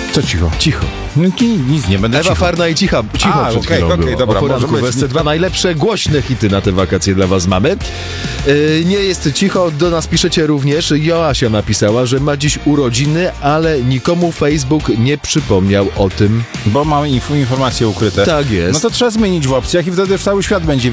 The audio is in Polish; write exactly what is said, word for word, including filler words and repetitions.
Co cicho? Cicho. No, nic, nic nie będę Ewa cicho. Farna i cicha, cicho A, przed okej, chwilą okej, było. dobra, O poranku może w być. S C dwa najlepsze głośne hity na te wakacje dla was mamy. Yy, nie jest cicho, do nas piszecie również. Joasia napisała, że ma dziś urodziny, ale nikomu Facebook nie przypomniał o tym. Bo mamy inf- informacje ukryte. Tak jest. No to trzeba zmienić w opcjach i wtedy cały świat będzie